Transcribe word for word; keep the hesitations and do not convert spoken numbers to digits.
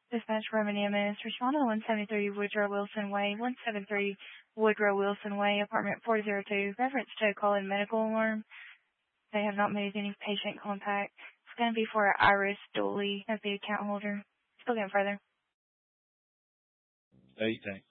Dispatch Roman E M S. Respond to one seventy-three Woodrow Wilson Way, one seventy-three Woodrow Wilson Way, apartment four oh two. Reference to a call-in medical alarm. They have not made any patient contact. It's going to be for Iris Dooley as the account holder. Still going further. Eight, thanks.